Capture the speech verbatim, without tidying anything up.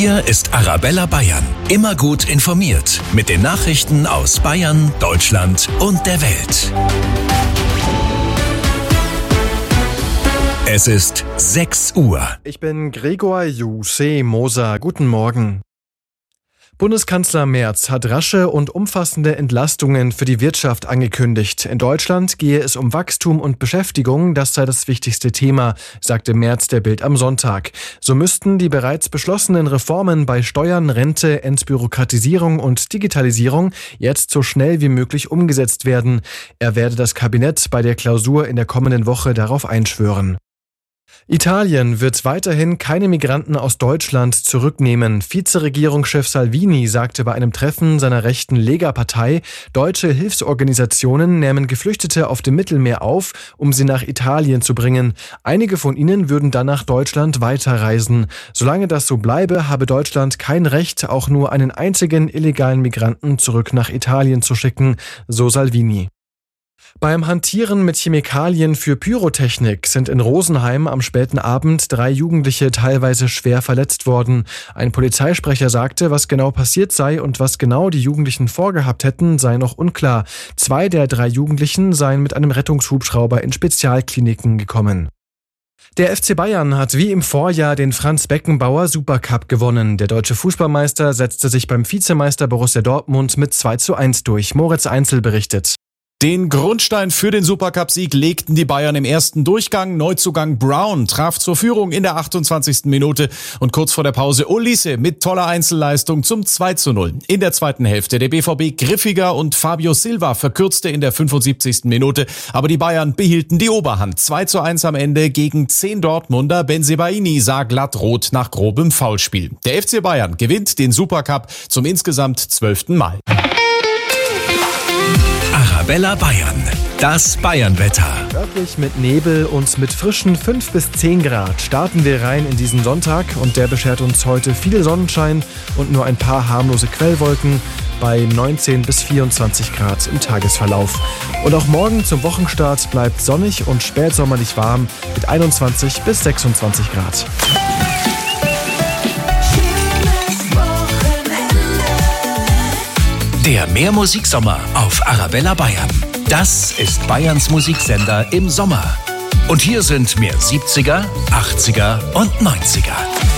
Hier ist Arabella Bayern. Immer gut informiert mit den Nachrichten aus Bayern, Deutschland und der Welt. Es ist sechs Uhr. Ich bin Gregor Juse Moser. Guten Morgen. Bundeskanzler Merz hat rasche und umfassende Entlastungen für die Wirtschaft angekündigt. In Deutschland gehe es um Wachstum und Beschäftigung, das sei das wichtigste Thema, sagte Merz der Bild am Sonntag. So müssten die bereits beschlossenen Reformen bei Steuern, Rente, Entbürokratisierung und Digitalisierung jetzt so schnell wie möglich umgesetzt werden. Er werde das Kabinett bei der Klausur in der kommenden Woche darauf einschwören. Italien wird weiterhin keine Migranten aus Deutschland zurücknehmen. Vizeregierungschef Salvini sagte bei einem Treffen seiner rechten Lega-Partei, deutsche Hilfsorganisationen nähmen Geflüchtete auf dem Mittelmeer auf, um sie nach Italien zu bringen. Einige von ihnen würden dann nach Deutschland weiterreisen. Solange das so bleibe, habe Deutschland kein Recht, auch nur einen einzigen illegalen Migranten zurück nach Italien zu schicken, so Salvini. Beim Hantieren mit Chemikalien für Pyrotechnik sind in Rosenheim am späten Abend drei Jugendliche teilweise schwer verletzt worden. Ein Polizeisprecher sagte, was genau passiert sei und was genau die Jugendlichen vorgehabt hätten, sei noch unklar. Zwei der drei Jugendlichen seien mit einem Rettungshubschrauber in Spezialkliniken gekommen. Der F C Bayern hat wie im Vorjahr den Franz-Beckenbauer Supercup gewonnen. Der deutsche Fußballmeister setzte sich beim Vizemeister Borussia Dortmund mit zwei zu eins durch. Moritz Einzel berichtet. Den Grundstein für den Supercup-Sieg legten die Bayern im ersten Durchgang. Neuzugang Brown traf zur Führung in der achtundzwanzigsten Minute und kurz vor der Pause Olise mit toller Einzelleistung zum zwei zu null. In der zweiten Hälfte der B V B griffiger und Fabio Silva verkürzte in der fünfundsiebzigsten Minute, aber die Bayern behielten die Oberhand. zwei zu eins am Ende gegen zehn Dortmunder. Bensebaini sah glatt rot nach grobem Foulspiel. Der F C Bayern gewinnt den Supercup zum insgesamt zwölften Mal. Arabella Bayern, das Bayernwetter. Örtlich mit Nebel und mit frischen fünf bis zehn Grad starten wir rein in diesen Sonntag und der beschert uns heute viel Sonnenschein und nur ein paar harmlose Quellwolken bei neunzehn bis vierundzwanzig Grad im Tagesverlauf. Und auch morgen zum Wochenstart bleibt sonnig und spätsommerlich warm mit einundzwanzig bis sechsundzwanzig Grad. Der Mehrmusiksommer auf Arabella Bayern. Das ist Bayerns Musiksender im Sommer. Und hier sind mehr siebziger, achtziger und neunziger.